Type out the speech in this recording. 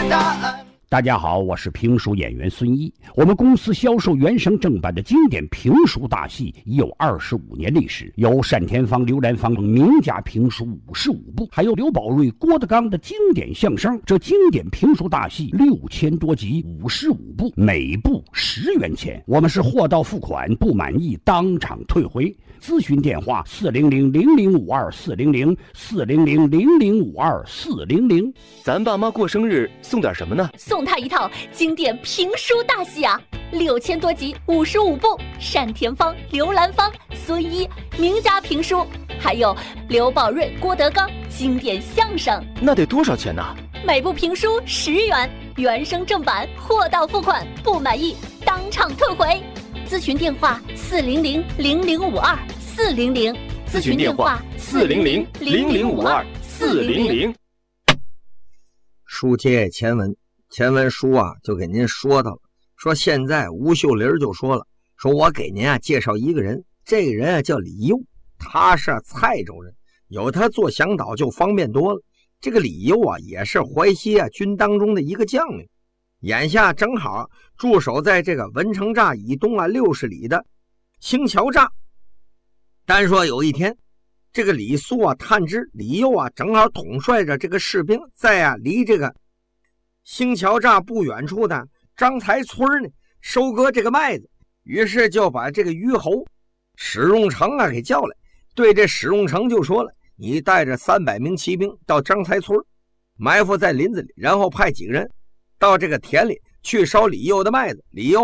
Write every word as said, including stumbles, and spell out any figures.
答案。 大家好，我是评书演员孙一。我们公司销售原声正版的经典评书大戏已有二十五年历史，有单田芳、刘兰芳名家评书五十五部，还有刘宝瑞、郭德纲的经典相声。这经典评书大戏六千多集，五十五部，每部十元钱。我们是货到付款，不满意当场退回。咨询电话：四零零零零五二四零零四零零零零五二四零零。 咱爸妈过生日送点什么呢？ 送他一套经典评书大戏啊，六千多集，五十五部，单田芳、刘兰芳、孙一名家评书，还有刘宝瑞、郭德纲经典相声。 那得多少钱呢？ 每部评书十元，原声正版，货到付款，不满意当场退回。咨询电话：四零零零零五二四零零。 咨询电话：四零零零零五二四零零。 书接前文，前文书啊就给您说到了，说现在吴秀林就说了，说我给您啊介绍一个人，这个人啊叫李佑，他是蔡州人，有他做向导就方便多了。这个李佑啊也是淮西啊军当中的一个将领，眼下正好驻守在这个文成栅以东啊六十里的星桥栅。单说有一天，这个李肃啊探知李佑啊正好统帅着这个士兵在啊离这个星桥栅不远处的张才村呢收割这个麦子，于是就把这个虞侯史荣成啊给叫来，对这史荣成就说了，你带着三百名骑兵到张才村埋伏在林子里，然后派几个人到这个田里去烧李佑的麦子。李佑